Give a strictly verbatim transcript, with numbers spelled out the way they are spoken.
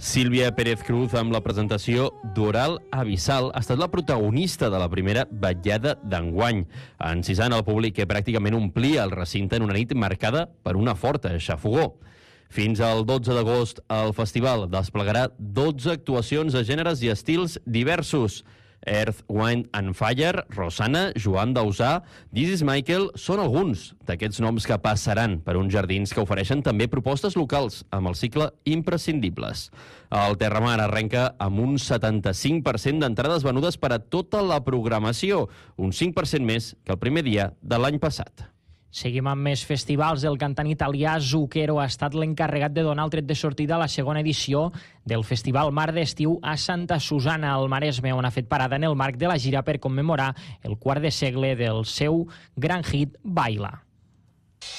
Sílvia Pérez Cruz, amb la presentació d'Oral Abissal, ha estat la protagonista de la primera vetllada d'enguany, encisant el públic que pràcticament omplia el recinte en una nit marcada per una forta xafogor. Fins al dotze d'agost, el festival desplegarà dotze actuacions de gèneres i estils diversos. Earth, Wind and Fire, Rosana, Joan Dausà, This is Michael són alguns d'aquests noms que passaran per uns jardins que ofereixen també propostes locals amb el cicle Imprescindibles. El Terramar arrenca amb un setanta-cinc per cent d'entrades venudes per a tota la programació, un cinc per cent més que el primer dia de l'any passat. Seguim amb més festivals. El cantant italià Zucchero ha estat l'encarregat de donar el tret de sortida a la segona edició del Festival Mar d'Estiu a Santa Susana, al Maresme, on ha fet parada en el marc de la gira per commemorar el quart de segle del seu gran hit Baila.